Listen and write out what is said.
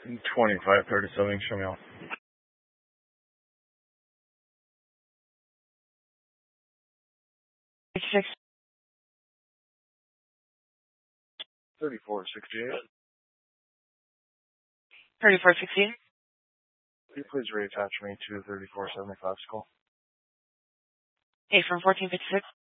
2537, show me off. 6. 3468. 3416. Will you please reattach me to 3475 school? Hey, from 1456.